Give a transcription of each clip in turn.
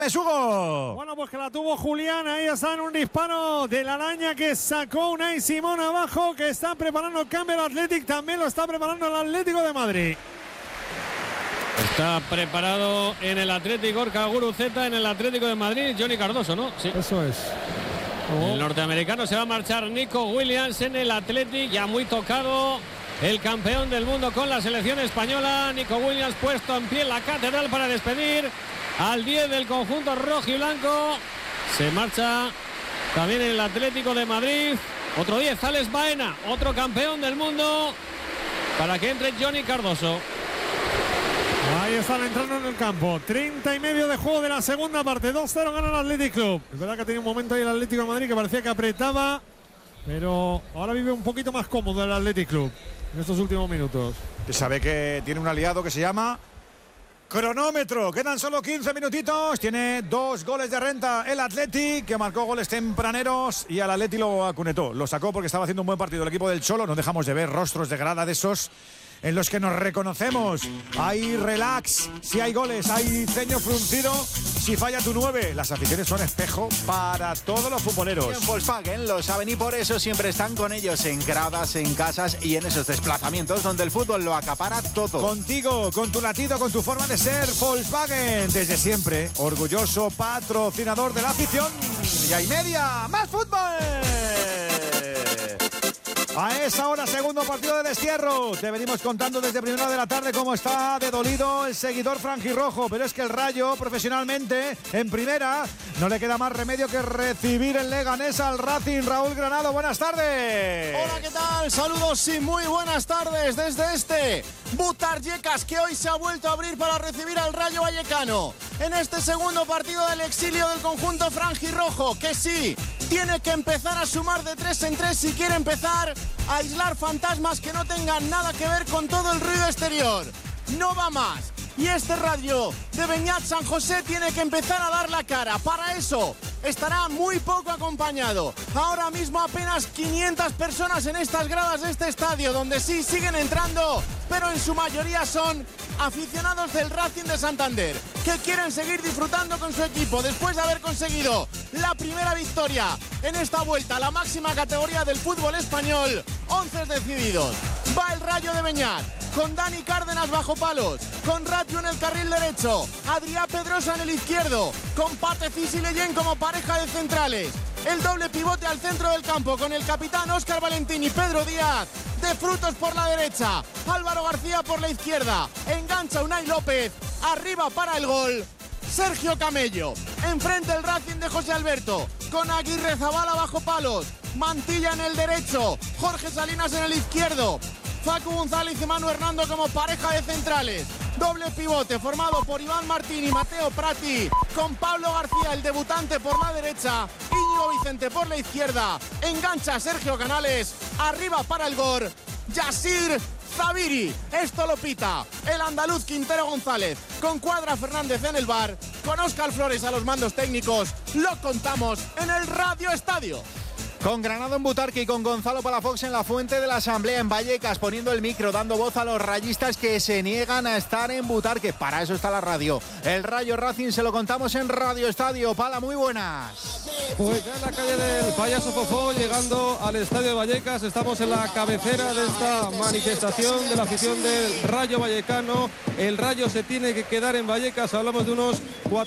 Hugo. Bueno, pues que la tuvo Julián. Ahí está en un disparo de la araña que sacó Unai Simón abajo, que está preparando el cambio el Athletic. También lo está preparando el Atlético de Madrid. Está preparado en el Atlético Gorka Guruceta, en el Atlético de Madrid, Johnny Cardoso, ¿no? Sí. Eso es. El norteamericano se va a marchar Nico Williams en el Athletic, ya muy tocado. El campeón del mundo con la selección española, Nico Williams, puesto en pie en la catedral para despedir al 10 del conjunto rojo y blanco. Se marcha también el Atlético de Madrid. Otro 10, Alex Baena, otro campeón del mundo, para que entre Johnny Cardoso. Ahí están entrando en el campo. 30 y medio de juego de la segunda parte. 2-0 gana el Athletic Club. Es verdad que tenía un momento ahí el Atlético de Madrid que parecía que apretaba, pero ahora vive un poquito más cómodo el Athletic Club en estos últimos minutos. Que sabe que tiene un aliado que se llama cronómetro. Quedan solo 15 minutitos. Tiene 2 goles de renta el Athletic, que marcó goles tempraneros y al Athletic lo acunetó. Lo sacó porque estaba haciendo un buen partido el equipo del Cholo. No dejamos de ver rostros de grada de esos en los que nos reconocemos. Hay relax si hay goles, hay ceño fruncido si falla tu 9. Las aficiones son espejo para todos los futboleros. En Volkswagen lo saben y por eso siempre están con ellos en gradas, en casas y en esos desplazamientos donde el fútbol lo acapara todo. Contigo, con tu latido, con tu forma de ser, Volkswagen. Desde siempre, orgulloso patrocinador de la afición. Y hay media, más fútbol. A esa hora, segundo partido de destierro. Te venimos contando desde primera de la tarde cómo está de dolido el seguidor franjirrojo. Pero es que el Rayo, profesionalmente, en primera, no le queda más remedio que recibir el Leganés al Racing. Raúl Granado, buenas tardes. Hola, ¿qué tal? Saludos y muy buenas tardes desde este Butarjecas, que hoy se ha vuelto a abrir para recibir al Rayo Vallecano. En este segundo partido del exilio del conjunto franjirrojo, que sí, tiene que empezar a sumar de 3 en 3 si quiere empezar a aislar fantasmas que no tengan nada que ver con todo el ruido exterior. No va más. Y este Rayo de Beñat San José tiene que empezar a dar la cara. Para eso estará muy poco acompañado. Ahora mismo apenas 500 personas en estas gradas de este estadio, donde sí siguen entrando, pero en su mayoría son aficionados del Racing de Santander, que quieren seguir disfrutando con su equipo después de haber conseguido la primera victoria en esta vuelta a la máxima categoría del fútbol español. 11 decididos. Va el Rayo de Beñat, con Dani Cárdenas bajo palos, con Ratio en el carril derecho, Adrià Pedrosa en el izquierdo, con Patefis y Leyen como pareja de centrales. El doble pivote al centro del campo con el capitán Óscar Valentín y Pedro Díaz de Frutos por la derecha, Álvaro García por la izquierda, engancha Unai López, arriba para el gol Sergio Camello. Enfrente el Racing de José Alberto, con Aguirre Zabala bajo palos, Mantilla en el derecho, Jorge Salinas en el izquierdo, Facu González y Manu Hernando como pareja de centrales. Doble pivote formado por Iván Martín y Mateo Prati, con Pablo García, el debutante, por la derecha, Íñigo Vicente por la izquierda. Engancha Sergio Canales, arriba para el gol Yasir Zabiri. Esto lo pita el andaluz Quintero González, con Cuadra Fernández en el bar, con Óscar Flores a los mandos técnicos. Lo contamos en el Radio Estadio. Con Granado en Butarque y con Gonzalo Palafox en la Fuente de la Asamblea en Vallecas, poniendo el micro, dando voz a los rayistas que se niegan a estar en Butarque. Para eso está la radio. El Rayo Racing se lo contamos en Radio Estadio. Pala, muy buenas. Pues ya en la calle del Payaso Fofó, llegando al Estadio de Vallecas. Estamos en la cabecera de esta manifestación de la afición del Rayo Vallecano. El Rayo se tiene que quedar en Vallecas. Hablamos de unos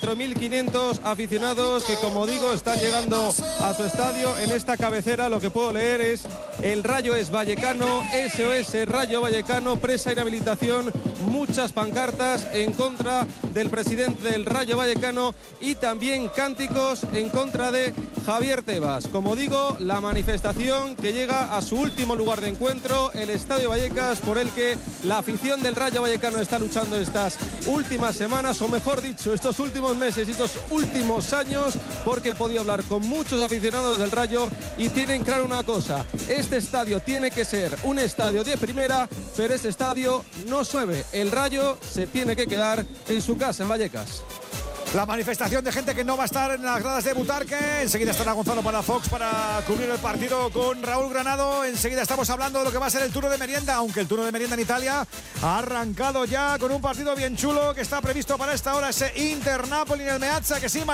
4.500 aficionados que, como digo, están llegando a su estadio. En esta cabecera lo que puedo leer es: el Rayo es vallecano, SOS Rayo Vallecano, presa inhabilitación, muchas pancartas en contra del presidente del Rayo Vallecano y también cánticos en contra de Javier Tebas. Como digo, la manifestación que llega a su último lugar de encuentro, el Estadio Vallecas, por el que la afición del Rayo Vallecano está luchando estas últimas semanas, o mejor dicho, estos últimos meses y estos últimos años, porque he podido hablar con muchos aficionados del Rayo y tienen claro una cosa: este estadio tiene que ser un estadio de primera, pero este estadio no sube. El Rayo se tiene que quedar en su casa en Vallecas. la manifestación de gente que no va a estar en las gradas de Butarque. Enseguida estará Gonzalo Palafox para cubrir el partido con Raúl Granado. Enseguida estamos hablando de lo que va a ser el turno de merienda, aunque el turno de merienda en Italia ha arrancado ya con un partido bien chulo que está previsto para esta hora, ese Inter-Napoli en el Meazza, que sí,